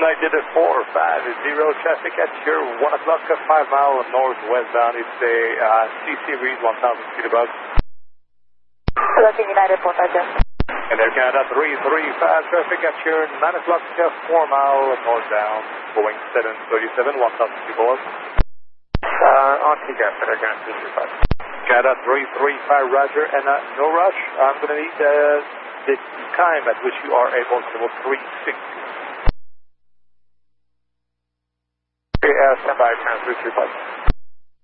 United 450 traffic at your 1 o'clock, 5 mile northwestbound. It's a CC read 1,000 feet above. Looking United 450. And Air Canada 335 traffic at your 9 o'clock, 4 mile northbound. Boeing 737, 1,000 feet above. On TCAP, Air Canada 335. Canada 335, roger, and no rush. I'm going to need the time at which you are able to level 360. Stand by, Canada 335.